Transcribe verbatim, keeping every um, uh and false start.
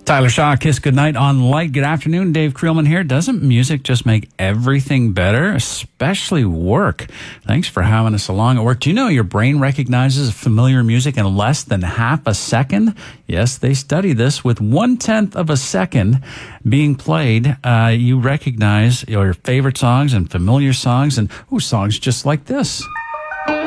Tyler Shaw, Kiss Goodnight on Light. Good afternoon, Dave Creelman here. Doesn't music just make everything better, especially work? Thanks for having us along at work. Do you know your brain recognizes familiar music in less than half a second? Yes, they study this. With one-tenth of a second being played, uh, you recognize your favorite songs and familiar songs and ooh, songs just like this.